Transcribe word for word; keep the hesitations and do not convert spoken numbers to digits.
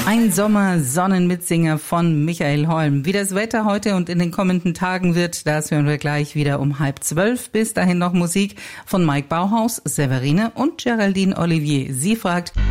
Ein Sommer-Sonnenmitsinger von Michael Holm. Wie das Wetter heute und in den kommenden Tagen wird, das hören wir gleich wieder um halb zwölf. Bis dahin noch Musik von Mike Bauhaus, Severine und Geraldine Olivier. Sie fragt...